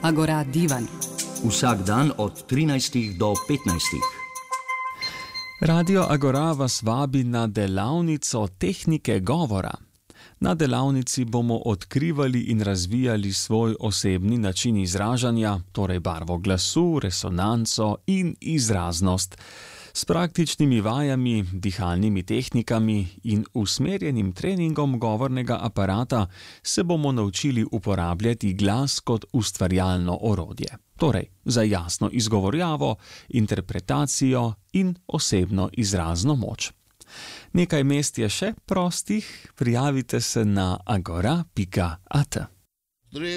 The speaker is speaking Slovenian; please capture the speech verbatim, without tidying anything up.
Agora Divan. Vsak dan od trinajstih do petnajstih. Radio Agora vas vabi na delavnico tehnike govora. Na delavnici bomo odkrivali in razvijali svoj osebni način izražanja, torej barvo glasu, resonanco in izraznost. S praktičnimi vajami, dihalnimi tehnikami in usmerjenim treningom govornega aparata se bomo naučili uporabljati glas kot ustvarjalno orodje. Torej, za jasno izgovorjavo, interpretacijo in osebno izrazno moč. Nekaj mest je še prostih, prijavite se na agora pika at.